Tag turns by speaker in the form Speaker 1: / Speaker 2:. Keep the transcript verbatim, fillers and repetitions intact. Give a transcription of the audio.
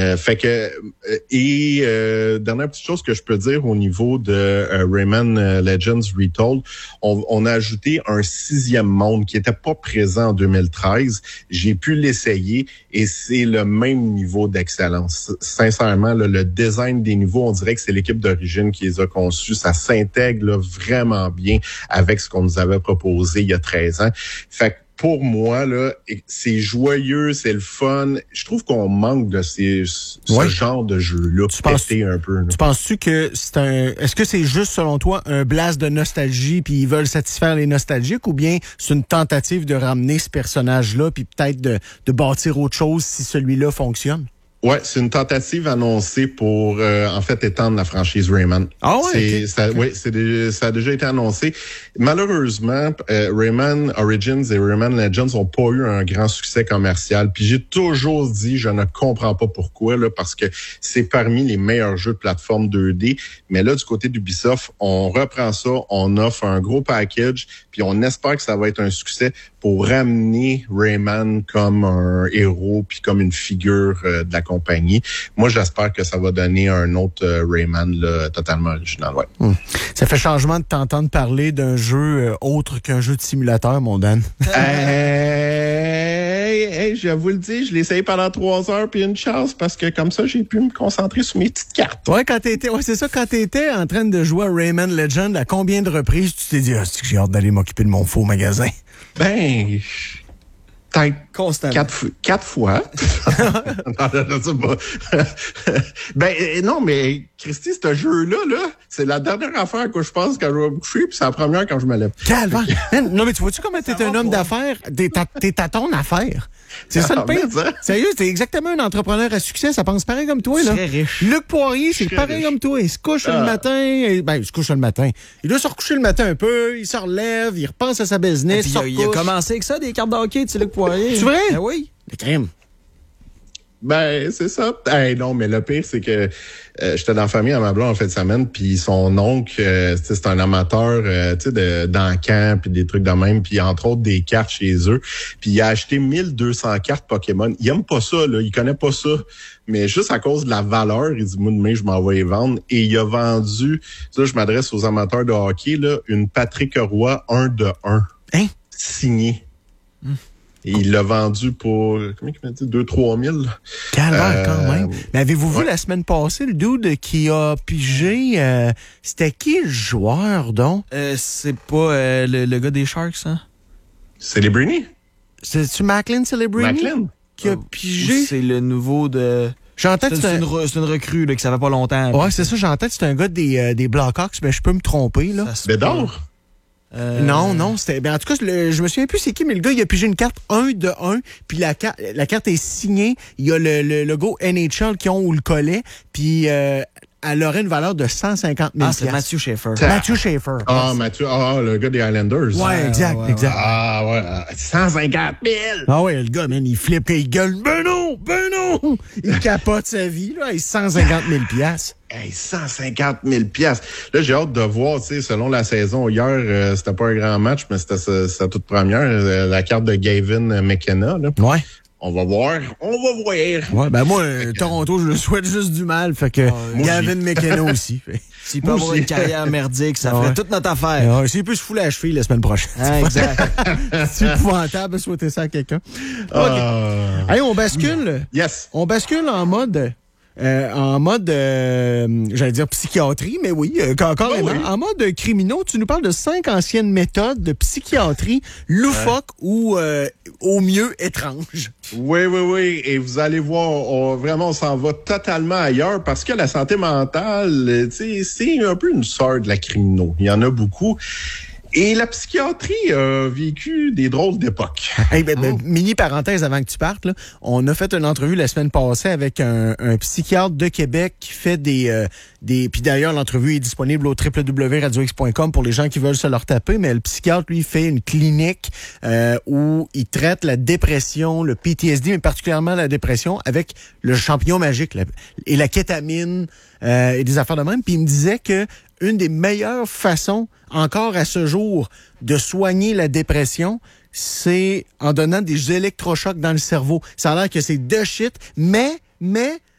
Speaker 1: Euh, fait que euh, et euh, dernière petite chose que je peux dire au niveau de euh, Rayman Legends Retold, on, on a ajouté un sixième monde qui était pas présent en deux mille treize. J'ai pu l'essayer et c'est le même niveau d'excellence. Sincèrement, là, le design des niveaux, on dirait que c'est l'équipe d'origine qui les a conçus. Ça s'intègre là, vraiment bien avec ce qu'on nous avait proposé il y a treize ans. Fait que pour moi, là, c'est joyeux, c'est le fun. Je trouve qu'on manque de ces, ce
Speaker 2: ouais.
Speaker 1: genre de jeu-là.
Speaker 2: Tu penses,
Speaker 1: un peu, là.
Speaker 2: Tu penses-tu que c'est un... Est-ce que c'est juste, selon toi, un blast de nostalgie puis ils veulent satisfaire les nostalgiques, ou bien c'est une tentative de ramener ce personnage-là puis peut-être de, de bâtir autre chose si celui-là fonctionne?
Speaker 1: Ouais, c'est une tentative annoncée pour, euh, en fait, étendre la franchise Rayman.
Speaker 2: Ah ouais?
Speaker 1: C'est,
Speaker 2: okay.
Speaker 1: ça,
Speaker 2: okay.
Speaker 1: Oui, c'est des, ça a déjà été annoncé. Malheureusement, euh, Rayman Origins et Rayman Legends ont pas eu un grand succès commercial. Puis j'ai toujours dit, je ne comprends pas pourquoi, là, parce que c'est parmi les meilleurs jeux de plateforme deux D. Mais là, du côté d'Ubisoft, on reprend ça, on offre un gros package, puis on espère que ça va être un succès pour ramener Rayman comme un héros, puis comme une figure euh, de la compagnie. Moi, j'espère que ça va donner un autre euh, Rayman là, totalement original. Ouais.
Speaker 2: Hum. Ça fait changement de t'entendre parler d'un jeu euh, autre qu'un jeu de simulateur, mon Dan.
Speaker 1: hey, hey, je vous le dis, je l'ai essayé pendant trois heures puis une chance parce que comme ça, j'ai pu me concentrer sur mes petites cartes.
Speaker 2: Ouais, quand t'étais, ouais, c'est ça, quand t'étais en train de jouer à Rayman Legend, à combien de reprises tu t'es dit, ah, c'est que j'ai hâte d'aller m'occuper de mon faux magasin?
Speaker 1: Ben, peut-être
Speaker 2: constamment.
Speaker 1: Quatre, quatre fois. non, non, non, pas. ben, non, mais Christy, ce jeu-là, là, c'est la dernière affaire que je pense quand je vais me coucher, puis c'est la première quand je me lève.
Speaker 2: Calvaire. Non, mais tu vois-tu comment t'es un homme d'affaires? T'es à, t'es à ton affaire. C'est ça le pire. Sérieux, t'es exactement un entrepreneur à succès. Ça pense pareil comme toi, là.
Speaker 3: Très riche.
Speaker 2: Luc Poirier, c'est pareil riche. Comme toi. Il se couche ah. le matin. Et, ben, il se couche le matin. Il doit se recoucher le matin un peu. Il se relève. Il repense à sa business.
Speaker 3: Il a, il a commencé avec ça, des cartes de hockey, tu sais, Luc Poirier.
Speaker 2: C'est vrai?
Speaker 3: Ben oui.
Speaker 2: Les crimes.
Speaker 1: Ben, c'est ça. Hey, non, mais le pire, c'est que euh, j'étais dans la famille à ma blonde en fin de semaine, puis son oncle, euh, c'est un amateur euh, tu sais, de, d'encans, puis des trucs de même, puis entre autres des cartes chez eux. Puis il a acheté mille deux cents cartes Pokémon. Il aime pas ça, là. Il connaît pas ça. Mais juste à cause de la valeur, il dit, moi, demain, je m'en vais les vendre. Et il a vendu, là, je m'adresse aux amateurs de hockey, là, une Patrick Roy un de un.
Speaker 2: Hein?
Speaker 1: Signée. Hum. Et il l'a vendu pour, comment il m'a dit, deux à trois mille.
Speaker 2: Calvaire, euh, quand même. Mais avez-vous ouais. vu la semaine passée le dude qui a pigé, euh, c'était qui le joueur, donc?
Speaker 3: Euh, c'est pas euh, le, le gars des Sharks, hein?
Speaker 1: Celebrini?
Speaker 2: C'est-tu Macklin Celebrini?
Speaker 1: Macklin?
Speaker 2: Qui a pigé?
Speaker 3: Ou c'est le nouveau de...
Speaker 2: J'entends que
Speaker 3: c'est,
Speaker 2: c'est,
Speaker 3: c'est, une, re, c'est une recrue là, qui ça fait pas longtemps.
Speaker 2: Ouais, c'est ça, j'entends que c'est un gars des, euh, des Blackhawks, mais je peux me tromper, là.
Speaker 1: Bédard?
Speaker 2: Euh... Non, non, c'était. Ben, en tout cas, le, je me souviens plus c'est qui, mais le gars, il a pigé une carte un de un, puis la, car- la carte est signée. Il y a le, le logo N H L qui ont ou le collet, puis euh, elle aurait une valeur de cent cinquante mille.
Speaker 3: Ah, c'est Matthew Schaefer.
Speaker 2: Matthew Schaefer.
Speaker 1: Ah, ouais. Matthew, ah, le gars des Islanders.
Speaker 2: Ouais, exact,
Speaker 3: ouais,
Speaker 2: exact.
Speaker 1: Ah, ouais, cent cinquante mille.
Speaker 2: Ah, ouais, le gars, man, il flippe et il gueule. Ben non, ben non! Il capote sa vie, là, et cent cinquante mille piastres.
Speaker 1: Hey, cent cinquante mille piastres. Là, j'ai hâte de voir, tu sais, selon la saison. Hier, euh, c'était pas un grand match, mais c'était sa, sa toute première, euh, la carte de Gavin McKenna, là.
Speaker 2: Ouais.
Speaker 1: On va voir, on va voir.
Speaker 2: Ouais, ben moi, euh, Toronto, je le souhaite juste du mal, fait que oh, Gavin McKenna aussi.
Speaker 3: S'il peut avoir une carrière merdique, ça ferait ouais. toute notre affaire.
Speaker 2: Ouais, s'il peut se fouler la cheville la semaine prochaine.
Speaker 3: Ah, exact.
Speaker 2: C'est épouvantable de souhaiter ça à quelqu'un.
Speaker 1: Uh...
Speaker 2: Okay. Allez, on bascule.
Speaker 1: Yes.
Speaker 2: On bascule en mode... Euh, en mode, euh, j'allais dire psychiatrie, mais oui, euh, carrément. Oh oui. En mode criminaux, tu nous parles de cinq anciennes méthodes de psychiatrie loufoques ouais. ou euh, au mieux étranges.
Speaker 1: Oui, oui, oui. Et vous allez voir, on, vraiment, on s'en va totalement ailleurs parce que la santé mentale, tu sais, c'est un peu une sœur de la criminaux. Il y en a beaucoup. Et la psychiatrie a vécu des drôles d'époques.
Speaker 2: Hey, ben, ben, mini parenthèse avant que tu partes, là. On a fait une entrevue la semaine passée avec un, un psychiatre de Québec qui fait des... Euh, des puis d'ailleurs, l'entrevue est disponible au w w w point radio x point com pour les gens qui veulent se leur taper, mais le psychiatre, lui, fait une clinique euh, où il traite la dépression, le P T S D, mais particulièrement la dépression, avec le champignon magique la, et la kétamine euh, et des affaires de même. Puis il me disait que une des meilleures façons, encore à ce jour, de soigner la dépression, c'est en donnant des électrochocs dans le cerveau. Ça a l'air que c'est de shit, mais, mais,